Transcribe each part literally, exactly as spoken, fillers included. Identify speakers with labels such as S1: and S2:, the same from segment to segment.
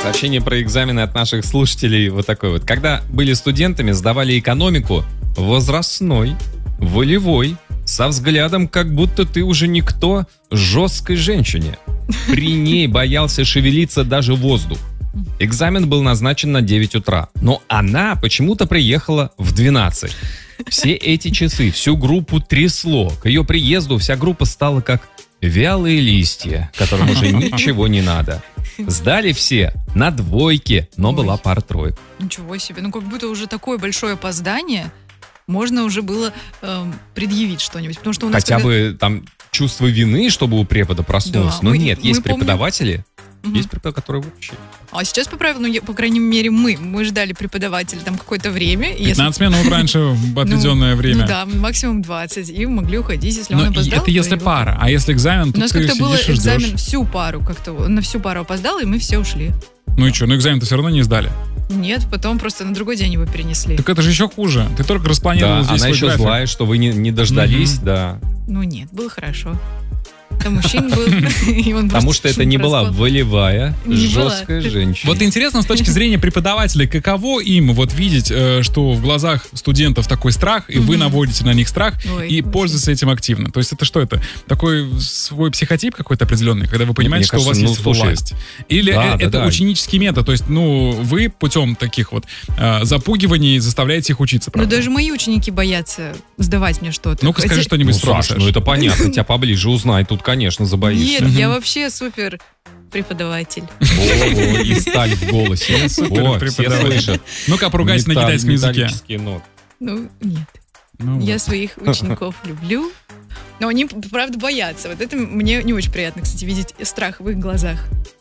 S1: Сообщение про экзамены от наших слушателей вот такое вот. Когда были студентами, сдавали экономику возрастной, волевой, со взглядом, как будто ты уже никто, жесткой женщине. При ней боялся шевелиться даже воздух. Экзамен был назначен на девять утра, но она почему-то приехала в двенадцать. Все эти часы всю группу трясло. К ее приезду вся группа стала как вялые листья, которым уже ничего не надо. Сдали все на двойке, но
S2: Ой.
S1: была пара-тройка.
S2: Ничего себе. Ну, как будто уже такое большое опоздание можно уже было эм, предъявить что-нибудь. Потому что у нас
S1: Хотя
S2: когда-
S1: бы там чувство вины, чтобы у препода проснулся.
S2: Да,
S1: Но
S2: мы-
S1: нет,
S2: мы
S1: есть
S2: помним-
S1: преподаватели,
S2: Мгм.
S1: есть преподаватели, которые вообще...
S2: А сейчас по правилу, ну, я- по крайней мере, мы, мы ждали преподавателя там какое-то время. и если-
S3: пятнадцать минут раньше в отведенное
S2: ну,
S3: время.
S2: Ну да, максимум двадцать. И могли уходить, если
S3: Но
S2: он
S3: и
S2: опоздал.
S3: это если
S2: то его-
S3: пара, а если экзамен,
S2: У
S3: то
S2: нас
S3: ты
S2: как-то был
S3: сидишь и
S2: экзамен
S3: ждешь.
S2: всю пару, как-то он на всю пару опоздал, и мы все ушли.
S3: Ну и что, ну экзамен-то все равно не сдали.
S2: Нет, потом просто на другой день его перенесли.
S3: Так это же еще хуже. Ты только
S1: Да,
S3: распланировал здесь
S1: она
S3: свой
S1: еще
S3: график.
S1: злая, что вы не, не дождались,
S3: Мгм.
S1: да.
S2: Ну нет, было хорошо. Там мужчин был, и он
S1: Потому
S2: просто
S1: что это не была
S2: проспал.
S1: волевая,
S2: Не была.
S1: жесткая женщина.
S3: Вот интересно с точки зрения преподавателей, каково им вот видеть, э, что в глазах студентов такой страх, и вы
S2: Мгм.
S3: наводите на них страх,
S2: Ой,
S3: и
S2: очень.
S3: пользуются этим активно. То есть это что это? Такой свой психотип какой-то определенный, когда вы понимаете,
S1: Мне
S3: что у вас
S1: кажется, ну,
S3: есть
S1: слушай,
S3: власть? Или
S1: да,
S3: э-
S1: да,
S3: это
S1: да.
S3: ученический метод? То есть, ну, вы путем таких вот э, запугиваний заставляете их учиться,
S2: Ну
S3: правда?
S2: даже мои ученики боятся сдавать мне что-то.
S3: Ну-ка скажи
S2: Хотя-
S3: что-нибудь
S1: Ну,
S3: строго,
S1: Саш,
S3: Саш.
S1: ну это понятно, тебя поближе узнай, тут, конечно, забоишься.
S2: Нет, я
S3: Мгм.
S2: вообще супер преподаватель.
S1: Во-во, и сталь в голосе.
S3: Супер
S1: О, все
S3: преподаватель.
S1: слышат.
S3: Ну-ка, поругайся на
S1: Металл-
S3: китайском языке.
S1: металлические ноты.
S2: Ну, нет.
S3: Ну,
S2: Я
S3: вот.
S2: своих учеников люблю. Но они, правда, боятся. Вот это мне не очень приятно, кстати, видеть страх в их глазах.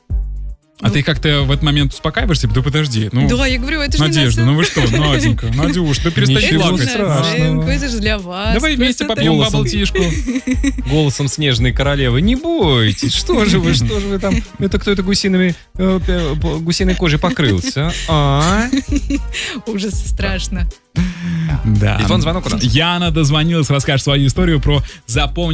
S3: А ты как-то в этот момент успокаиваешься? Да подожди, ну...
S2: Да, я говорю, это же
S3: Надежда,
S2: не
S3: ну вы что, Наденька, Надюш, да перестань
S1: Ничего
S3: плакать.
S1: страшного.
S2: Это же для вас.
S3: Давай вместе
S2: Просто
S3: попьем
S1: Голосом.
S3: бабл-тишку.
S1: Голосом снежной королевы. Не бойтесь, что же вы, что же вы там? Это кто это гусиными, э, пе- по- гусиной кожей покрылся? А?
S2: так Ужас, страшно.
S3: Да.
S1: Телефон, звонок у нас.
S3: Яна дозвонилась, расскажет свою историю про запомнить